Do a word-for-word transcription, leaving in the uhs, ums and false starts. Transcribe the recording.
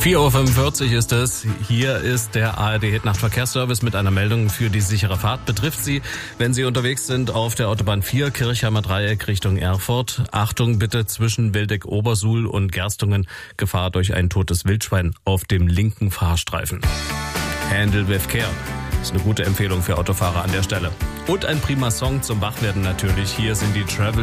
vier Uhr fünfundvierzig ist es. Hier ist der A R D-Hit-Nachtverkehrsservice mit einer Meldung für die sichere Fahrt. Betrifft Sie, wenn Sie unterwegs sind auf der Autobahn vier, Kirchheimer Dreieck Richtung Erfurt. Achtung bitte, zwischen Wildeck-Obersuhl und Gerstungen Gefahr durch ein totes Wildschwein auf dem linken Fahrstreifen. Handle with care. Das ist eine gute Empfehlung für Autofahrer an der Stelle. Und ein prima Song zum Wachwerden natürlich. Hier sind die Travel